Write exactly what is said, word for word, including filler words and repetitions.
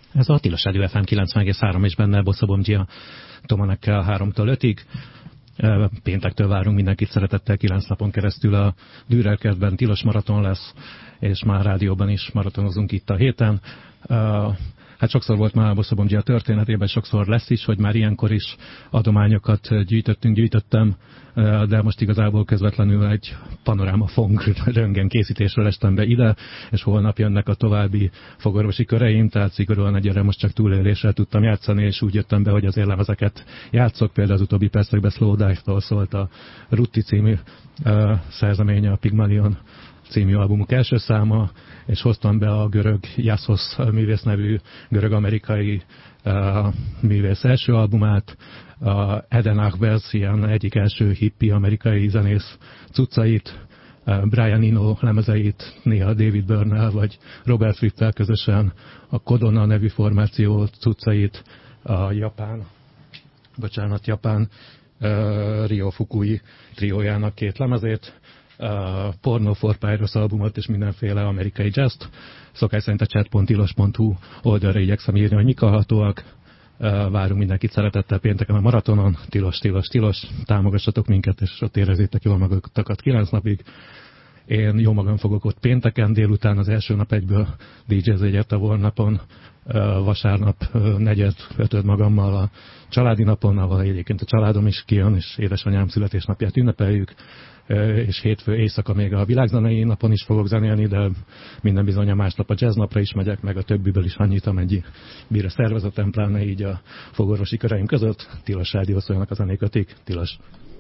Ez a Tilos Rádió ef em kilencven egész három és benne Bossa Bomgia Tomanekkel háromtól ötig. Péntektől várunk mindenkit szeretettel, kilenc napon keresztül a Dürer kertben tilos maraton lesz, és már rádióban is maratonozunk itt a héten. Hát sokszor volt már a Bossa Bomgia történetében, sokszor lesz is, hogy már ilyenkor is adományokat gyűjtöttünk, gyűjtöttem, de most igazából közvetlenül egy panoráma fong röntgen készítésről estem be ide, és holnap jönnek a további fogorvosi köreim, tehát szigorúan egyre most csak túléléssel tudtam játszani, és úgy jöttem be, hogy azért lemezeket játszok, például az utóbbi percekben Slow Dive-tól szólt a Rutti című uh, szerzeménye, a Pygmalion című albumuk első száma, és hoztam be a görög Iassos művész nevű görög-amerikai uh, művész első albumát, a Eden Achbers, ilyen egyik első hippi amerikai zenész cuccait, uh, Brian Eno lemezeit, néha David Byrne-nel vagy Robert Fripp-tel közösen, a Kodona nevű formáció cuccait, a japán, bocsánat, japán uh, Ryo Fukui triójának két lemezét, a Porno for Pyros albumot és mindenféle amerikai jazzt. Szokás szerint a chat pont tilos pont hu oldalra igyekszem írni, hogy mik hallhatóak. Várunk mindenkit szeretettel pénteken a maratonon. Tilos, tilos, tilos. Támogassatok minket, és ott érezzétek jól magatokat kilenc napig. Én jó magam fogok ott pénteken, délután az első nap egyből dé jézni egyet a Warnapon, vasárnap negyed, ötöd magammal a családi napon, ahol egyébként a családom is kijön, és édesanyám születésnapját ünnepeljük, és hétfő éjszaka még a világzenei napon is fogok zenélni, de minden bizony a másnap a jazz napra is megyek, meg a többiből is annyit, amennyire szervezetem, pláne így a fogorvosi köreim között. Tilos rádió szóljanak a zenékötik. Tilos.